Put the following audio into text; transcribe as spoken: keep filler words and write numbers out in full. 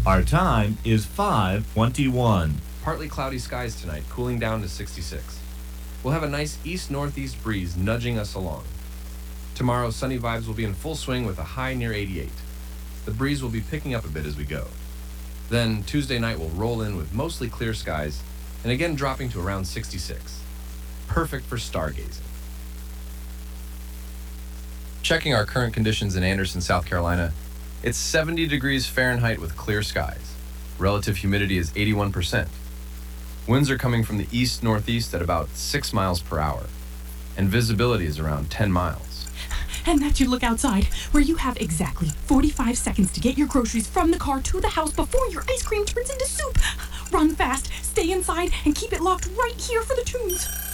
Our time is five twenty-one. Partly cloudy skies tonight, cooling down to sixty-six. We'll have a nice east-northeast breeze nudging us along. Tomorrow, sunny vibes will be in full swing with a high near eighty-eight. The breeze will be picking up a bit as we go. Then, Tuesday night will roll in with mostly clear skies, and again dropping to around sixty-six. Perfect for stargazing. Checking our current conditions in Anderson, South Carolina, it's seventy degrees Fahrenheit with clear skies. Relative humidity is eighty-one percent. Winds are coming from the east-northeast at about six miles per hour, and visibility is around ten miles. And that you look outside, where you have exactly forty-five seconds to get your groceries from the car to the house before your ice cream turns into soup. Run fast, stay inside, and keep it locked right here for the tunes.